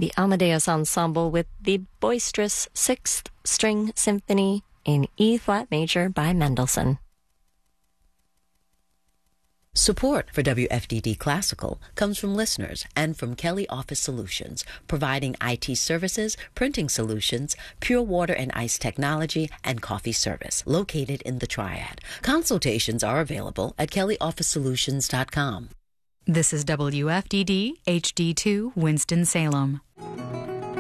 the Amadeus Ensemble with the boisterous Sixth String Symphony in E-flat major by Mendelssohn. Support for WFDD Classical comes from listeners and from Kelly Office Solutions, providing IT services, printing solutions, pure water and ice technology, and coffee service, located in the Triad. Consultations are available at kellyofficesolutions.com. This is WFDD HD2 Winston-Salem.